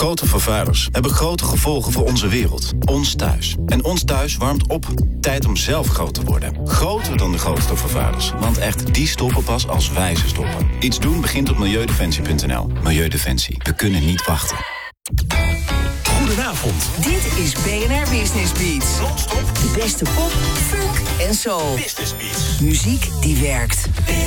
Grote vervuilers hebben grote gevolgen voor onze wereld. Ons thuis. En ons thuis warmt op. Tijd om zelf groot te worden. Groter dan de grootste vervuilers. Want echt, die stoppen pas als wij ze stoppen. Iets doen begint op milieudefensie.nl. Milieudefensie. We kunnen niet wachten. Goedenavond. Dit is BNR Business Beats. Non-stop. De beste pop, funk en soul. Business Beats. Muziek die werkt.